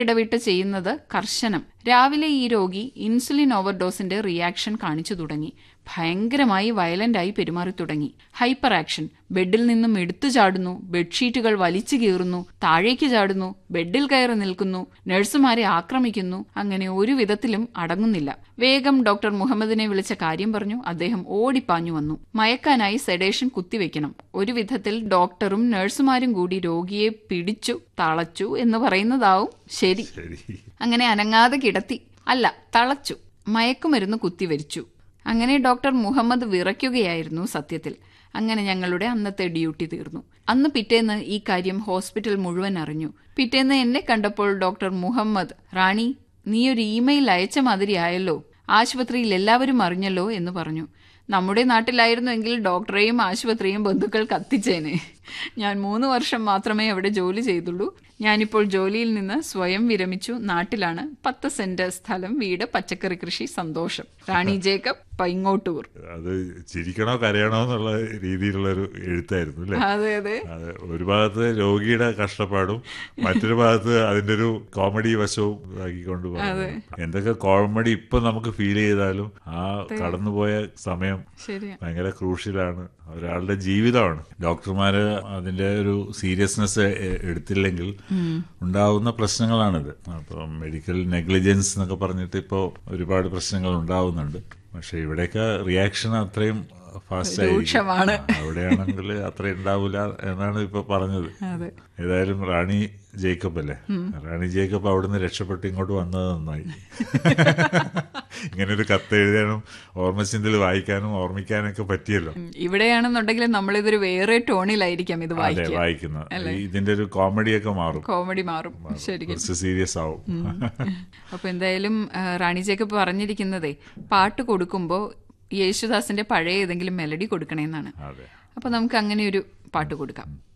ഇടവിട്ട് ചെയ്യുന്നത് കർശനം. രാവിലെ ഈ രോഗി ഇൻസുലിൻ ഓവർഡോസിന്റെ റിയാക്ഷൻ കാണിച്ചു തുടങ്ങി. ഭയങ്കരമായി വയലന്റായി പെരുമാറി തുടങ്ങി. Hyper action. ബെഡിൽ നിന്നും എടുത്തു ചാടുന്നു, ബെഡ്ഷീറ്റുകൾ വലിച്ചു കീറുന്നു, താഴേക്ക് ചാടുന്നു, ബെഡിൽ കയറി നിൽക്കുന്നു, നഴ്സുമാരെ ആക്രമിക്കുന്നു. അങ്ങനെ ഒരു വിധത്തിലും അടങ്ങുന്നില്ല. വേഗം ഡോക്ടർ മുഹമ്മദിനെ വിളിച്ച കാര്യം പറഞ്ഞു. അദ്ദേഹം ഓടിപ്പാഞ്ഞു വന്നു. മയക്കാനായി സെഡേഷൻ കുത്തിവെക്കണം. ഒരു വിധത്തിൽ ഡോക്ടറും നഴ്സുമാരും കൂടി രോഗിയെ പിടിച്ചു തളച്ചു എന്ന് പറയുന്നതാവും ശരി. അങ്ങനെ അനങ്ങാതെ കിടത്തി, അല്ല തളച്ചു, മയക്കുമരുന്ന് കുത്തിവരിച്ചു. അങ്ങനെ ഡോക്ടർ മുഹമ്മദ് വിറയ്ക്കുകയായിരുന്നു സത്യത്തിൽ. അങ്ങനെ ഞങ്ങളുടെ അന്നത്തെ ഡ്യൂട്ടി തീർന്നു. അന്ന് പിറ്റേന്ന് ഈ കാര്യം ഹോസ്പിറ്റൽ മുഴുവൻ അറിഞ്ഞു. പിറ്റേന്ന് എന്നെ കണ്ടപ്പോൾ ഡോക്ടർ മുഹമ്മദ്, റാണി, നീ ഒരു ഇമെയിൽ അയച്ച മാതിരിയായല്ലോ, ആശുപത്രിയിൽ എല്ലാവരും അറിഞ്ഞല്ലോ എന്ന് പറഞ്ഞു. നമ്മുടെ നാട്ടിലായിരുന്നുവെങ്കിൽ ഡോക്ടറെയും ആശുപത്രിയും ബന്ധുക്കൾ കത്തിച്ചേനെ. ഞാൻ 3 വർഷം മാത്രമേ അവിടെ ജോലി ചെയ്തുള്ളൂ. ഞാനിപ്പോൾ ജോലിയിൽ നിന്ന് സ്വയം വിരമിച്ചു. നാട്ടിലാണ്. 10 സെന്റ് സ്ഥലം, വീട്, പച്ചക്കറി കൃഷി, സന്തോഷം. റാണി ജേക്കബ്, പൈങ്ങോട്ടൂർ. അത് ചിരിക്കണോ കരയണോ എന്നുള്ള രീതിയിലുള്ളൊരു എഴുത്തായിരുന്നു അല്ലേ? അതെ അതെ. ഒരു ഭാഗത്ത് രോഗിയുടെ കഷ്ടപ്പാടും മറ്റൊരു ഭാഗത്ത് അതിന്റെ ഒരു കോമഡി വശവും ആക്കിക്കൊണ്ട് പോകുന്നു. എന്തൊക്കെ കോമഡി ഇപ്പൊ നമുക്ക് ഫീൽ ചെയ്താലും ആ കടന്നുപോയ സമയം ഭയങ്കര ക്രൂഷ്യലാണ്. ഒരാളുടെ ജീവിതമാണ്. ഡോക്ടർമാര് അതിന്റെ ഒരു സീരിയസ്നെസ് എടുത്തില്ലെങ്കിൽ ഉണ്ടാവുന്ന പ്രശ്നങ്ങളാണിത്. അപ്പൊ മെഡിക്കൽ നെഗ്ലിജൻസ് എന്നൊക്കെ പറഞ്ഞിട്ട് ഇപ്പോൾ ഒരുപാട് പ്രശ്നങ്ങൾ ഉണ്ടാവുന്നുണ്ട്. പക്ഷെ ഇവിടെയൊക്കെ റിയാക്ഷൻ അത്രയും ഫാസ്റ്റ് ആയിരിക്കും. അവിടെയാണെങ്കിൽ അത്ര ഉണ്ടാവില്ല എന്നാണ് ഇപ്പൊ പറഞ്ഞത്. ഏതായാലും റാണി ജേക്കബ് അല്ലേ, റാണി ജേക്കബ് അവിടുന്ന് രക്ഷപ്പെട്ട് ഇങ്ങോട്ട് വന്നത് നന്നായി. ഇങ്ങനൊരു കത്ത് എഴുതാനും ഓർമ്മചിന്തയിൽ വായിക്കാനും ഓർമ്മിക്കാനൊക്കെ പറ്റിയല്ലോ. ഇവിടെയാണെന്നുണ്ടെങ്കിൽ നമ്മളിതൊരു വേറെ ടോണിലായിരിക്കാം ഇത് വായിക്കുന്നത്. ഇതിന്റെ ഒരു കോമഡിയൊക്കെ മാറും. കോമഡി മാറും, ശരിക്കും കുറച്ച് സീരിയസ് ആവും. അപ്പൊ എന്തായാലും റാണി ജേക്കബ് പറഞ്ഞിരിക്കുന്നതേ, പാട്ട് കൊടുക്കുമ്പോ യേശുദാസിന്റെ പഴയ ഏതെങ്കിലും മെലഡി കൊടുക്കണേന്നാണ്. അപ്പൊ നമുക്ക് അങ്ങനെ ഒരു പാട്ട് കൊടുക്കാം.